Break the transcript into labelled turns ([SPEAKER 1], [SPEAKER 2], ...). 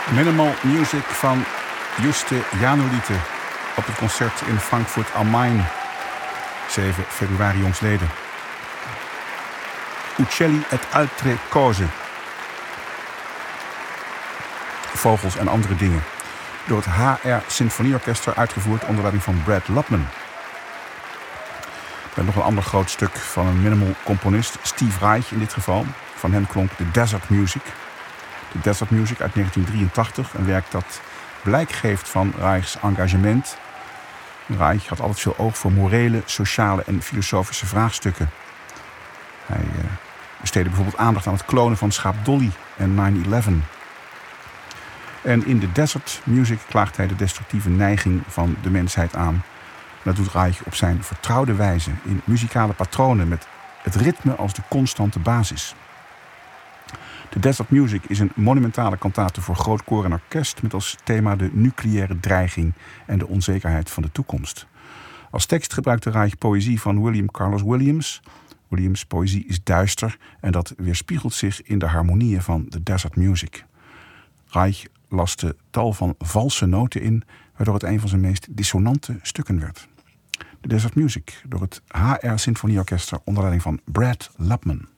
[SPEAKER 1] Minimal Music van Juste Janolite op het concert in Frankfurt am Main, 7 februari jongstleden. Uccelli et altre cose. Vogels en andere dingen. Door het HR Symfonieorkester uitgevoerd onder leiding van Brad Lupman. En nog een ander groot stuk van een minimal componist, Steve Reich in dit geval. Van hem klonk The Desert Music. The Desert Music uit 1983, een werk dat blijk geeft van Reichs engagement. Reich had altijd veel oog voor morele, sociale en filosofische vraagstukken. Hij besteedde bijvoorbeeld aandacht aan het klonen van schaap Dolly en 9/11. En in The Desert Music klaagt hij de destructieve neiging van de mensheid aan. Dat doet Reich op zijn vertrouwde wijze in muzikale patronen met het ritme als de constante basis. The Desert Music is een monumentale kantate voor groot koor en orkest met als thema de nucleaire dreiging en de onzekerheid van de toekomst. Als tekst gebruikte Reich poëzie van William Carlos Williams. Williams' poëzie is duister en dat weerspiegelt zich in de harmonieën van The Desert Music. Reich laste tal van valse noten in, waardoor het een van zijn meest dissonante stukken werd. The Desert Music door het HR Symfonieorkester onder leiding van Brad Lupman.